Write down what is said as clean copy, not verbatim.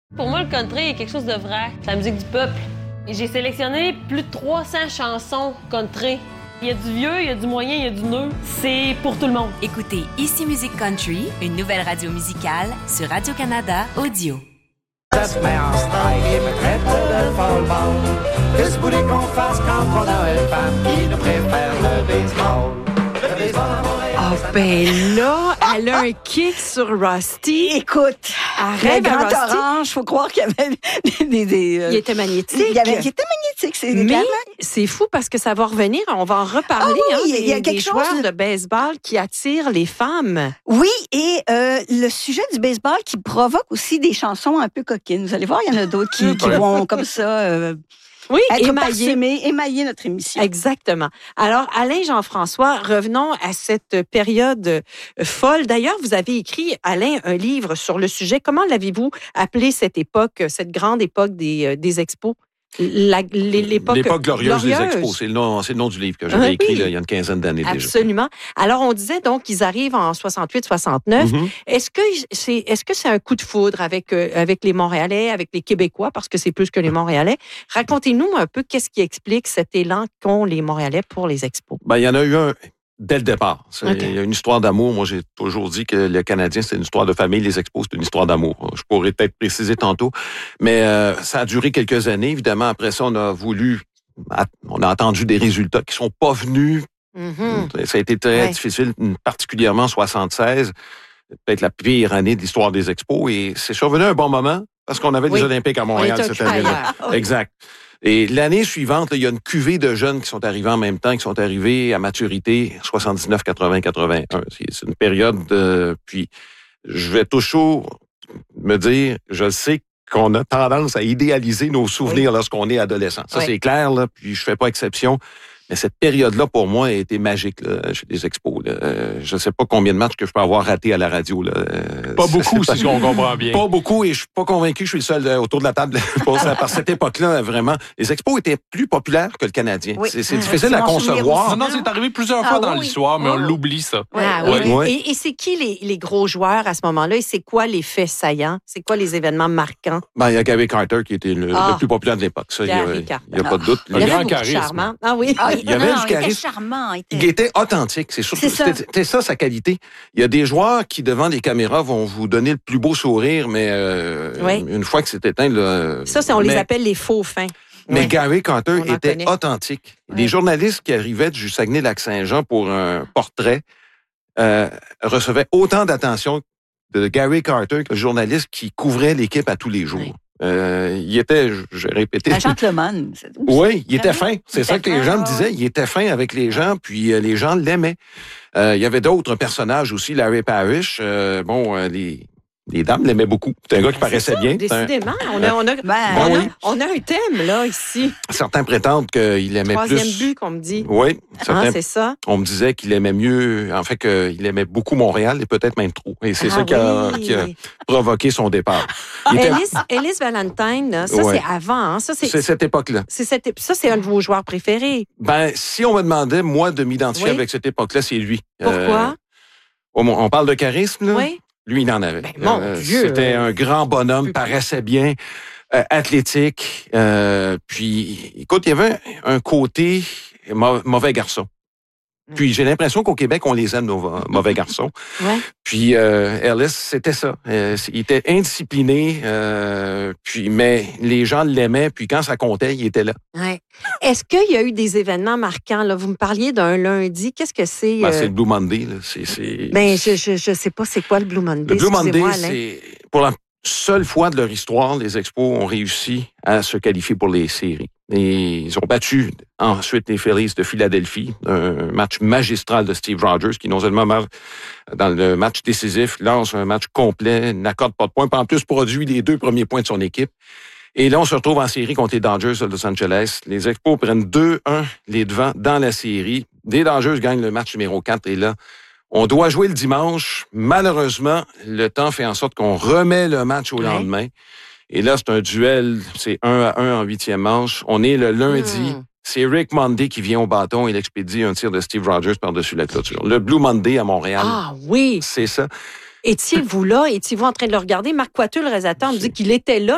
Pour moi, le country est quelque chose de vrai. C'est la musique du peuple. Et j'ai sélectionné plus de 300 chansons country. Il y a du vieux, il y a du moyen, il y a du neuf. C'est pour tout le monde. Écoutez Ici Musique Country, une nouvelle radio musicale sur Radio-Canada Audio. Ça se met en strike et me traite de folle-ball. Que se voulait qu'on fasse quand on a une femme qui nous préfère le baseball? Le baseball à Montréal. Ah, ben là, elle a un kick sur Rusty. Écoute, Arrête, le grand Rusty. orange, faut croire qu'il y avait Il était magnétique. il était magnétique, c'est Mais clairement. c'est fou parce que ça va revenir. On va en reparler. Ah oui, il y a des quelque chose joueurs de baseball qui attirent les femmes. Oui, et le sujet du baseball qui provoque aussi des chansons un peu coquines. Vous allez voir, il y en a d'autres qui vont comme ça Oui, être parsemés, émailler notre émission. Exactement. Alors, Alain Jean-François, revenons à cette période folle. D'ailleurs, vous avez écrit, Alain, un livre sur le sujet. Comment l'avez-vous appelé cette époque, cette grande époque des expos? L'époque glorieuse des expos, c'est le nom du livre que j'avais écrit là, il y a une quinzaine d'années déjà. Absolument. Alors, on disait donc qu'ils arrivent en 68-69. Mm-hmm. Est-ce que c'est un coup de foudre avec les Montréalais, avec les Québécois, parce que c'est plus que les Montréalais? Racontez-nous un peu qu'est-ce qui explique cet élan qu'ont les Montréalais pour les expos. Ben, il y en a eu un dès le départ. Okay. Il y a une histoire d'amour. Moi, j'ai toujours dit que le Canadien, c'est une histoire de famille. Les expos, c'est une histoire d'amour. Je pourrais peut-être préciser tantôt. Mais ça a duré quelques années. Évidemment, après ça, on a attendu des résultats qui sont pas venus. Mm-hmm. Ça a été très difficile, particulièrement en 76. Peut-être la pire année de l'histoire des expos. Et c'est survenu un bon moment parce qu'on avait les Olympiques à Montréal cette année-là. Exact. Et l'année suivante, il y a une cuvée de jeunes qui sont arrivés en même temps, qui sont arrivés à maturité 79, 80, 81. C'est une période puis je vais toujours me dire, je sais qu'on a tendance à idéaliser nos souvenirs lorsqu'on est adolescent. Ça, c'est clair, là, puis je fais pas exception. Mais cette période-là, pour moi, a été magique là, chez les expos. Je ne sais pas combien de matchs que je peux avoir ratés à la radio. Là. Pas beaucoup, si on comprend bien. Pas beaucoup, et je suis pas convaincu que je suis le seul autour de la table par cette époque-là, vraiment. Les expos étaient plus populaires que le Canadien. Oui. C'est difficile à concevoir. Non, c'est arrivé plusieurs fois dans l'histoire, mais on l'oublie, ça. Oui. Et c'est qui les gros joueurs à ce moment-là? Et c'est quoi les faits saillants? C'est quoi les événements marquants? Ben, il y a Gary Carter qui était le plus populaire de l'époque. Ça, il n'y a pas de doute. Il grand avait charisme. charmant. Ah oui. Il y avait du charisme. Il était charmant. Il était authentique. C'était ça sa qualité. Il y a des joueurs qui, devant les caméras, vont vous donner le plus beau sourire, mais une fois que c'est éteint... On les appelle les faux fins. Mais Gary Carter était connaît. authentique. Les journalistes qui arrivaient du Saguenay-Lac-Saint-Jean pour un portrait recevaient autant d'attention de Gary Carter que le journaliste qui couvrait l'équipe à tous les jours. Oui. Il était, j'ai répété... Un gentleman. Oui, il était fin. C'est ça que les gens me disaient. Il était fin avec les gens, puis les gens l'aimaient. Il y avait d'autres personnages aussi, Larry Parrish. Les dames l'aimaient beaucoup. C'est un gars qui paraissait bien. Décidément. On a un thème, là, ici. Certains prétendent qu'il aimait Troisième plus... but qu'on me dit. Oui. C'est ça. On me disait qu'il aimait mieux... En fait, qu'il aimait beaucoup Montréal et peut-être même trop. Et c'est ça qui a provoqué son départ. Ellis Valentine, là, ça, c'est avant. Hein? Ça, c'est cette époque-là. Ça, c'est un de vos joueurs préférés. Ben, si on me demandait, moi, de m'identifier avec cette époque-là, c'est lui. Pourquoi? On parle de charisme, là? Oui. Lui, il en avait. Ben, mon Dieu! C'était un grand bonhomme, paraissait bien, athlétique. Puis, écoute, il y avait un côté mauvais garçon. Puis, j'ai l'impression qu'au Québec, on les aime, nos mauvais garçons. Ouais. Puis, Ellis, c'était ça. Il était indiscipliné, mais les gens l'aimaient. Puis, quand ça comptait, il était là. Ouais. Est-ce qu'il y a eu des événements marquants? Là? Vous me parliez d'un lundi. Qu'est-ce que c'est? C'est le Blue Monday. Là. Ben, je sais pas c'est quoi le Blue Monday. Le Blue Monday, c'est pour la seule fois de leur histoire, les Expos ont réussi à se qualifier pour les séries. Et ils ont battu ensuite les Phillies de Philadelphie, un match magistral de Steve Rogers qui non seulement dans le match décisif lance un match complet, n'accorde pas de points, puis en plus produit les 2 premiers points de son équipe. Et là, on se retrouve en série contre les Dodgers de Los Angeles. Les Expos prennent 2-1 les devants dans la série. Les Dodgers gagnent le match numéro 4 et là, on doit jouer le dimanche. Malheureusement, le temps fait en sorte qu'on remet le match au lendemain. Et là, c'est un duel, c'est 1-1 en 8e manche. On est le lundi. C'est Rick Monday qui vient au bâton et il expédie un tir de Steve Rogers par-dessus la clôture. Le Blue Monday à Montréal. Ah oui! C'est ça. Étiez-vous là? Étiez-vous en train de le regarder? Marc Coiteux, le réalisateur, me dit qu'il était là